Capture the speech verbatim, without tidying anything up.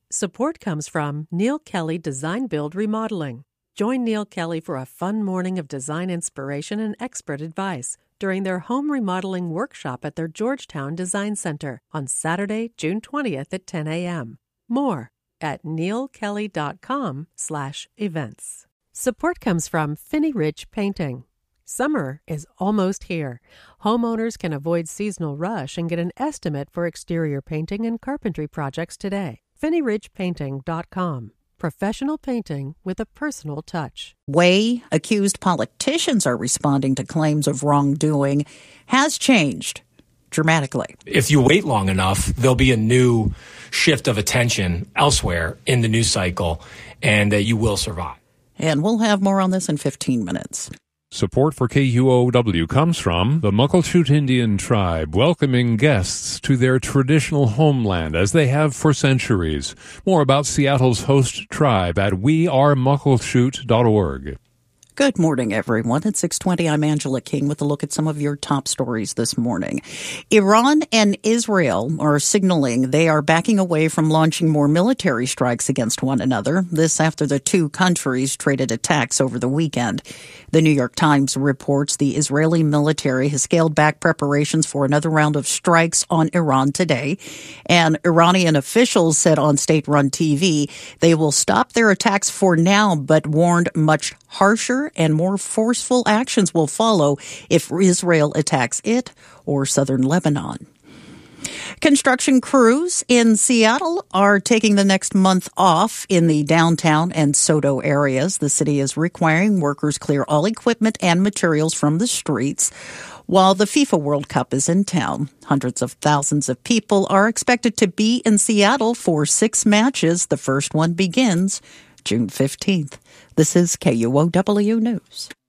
Support comes from Neil Kelly Design Build Remodeling. Join Neil Kelly for a fun morning of design inspiration and expert advice during their home remodeling workshop at their Georgetown Design Center on Saturday, June twentieth at ten a.m. More at neilkelly.com slash events. Support comes from Finney Ridge Painting. Summer is almost here. Homeowners can avoid seasonal rush and get an estimate for exterior painting and carpentry projects today. finney ridge painting dot com. Professional painting with a personal touch. Way accused politicians are responding to claims of wrongdoing has changed dramatically. If you wait long enough, there'll be a new shift of attention elsewhere in the news cycle, and uh, you will survive. And we'll have more on this in fifteen minutes. Support for K U O W comes from the Muckleshoot Indian Tribe, welcoming guests to their traditional homeland as they have for centuries. More about Seattle's host tribe at we are muckleshoot dot org. Good morning, everyone. At six twenty, I'm Angela King with a look at some of your top stories this morning. Iran and Israel are signaling they are backing away from launching more military strikes against one another. This after the two countries traded attacks over the weekend. The New York Times reports the Israeli military has scaled back preparations for another round of strikes on Iran today. And Iranian officials said on state-run T V they will stop their attacks for now, but warned much harsher and more forceful actions will follow if Israel attacks it or southern Lebanon. Construction crews in Seattle are taking the next month off in the downtown and SoDo areas. The city is requiring workers clear all equipment and materials from the streets while the FIFA World Cup is in town. Hundreds of thousands of people are expected to be in Seattle for six matches. The first one begins June fifteenth. This is K U O W News.